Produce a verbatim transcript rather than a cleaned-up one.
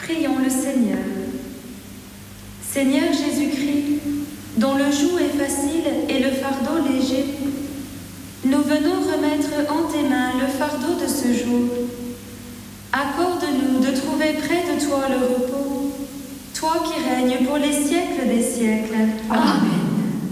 Prions le Seigneur. Seigneur Jésus-Christ, dont le joug est facile et le fardeau léger, nous venons remettre en tes mains le fardeau de ce jour. Accorde-nous de trouver près de toi le repos, toi qui règnes pour les siècles des siècles. Amen.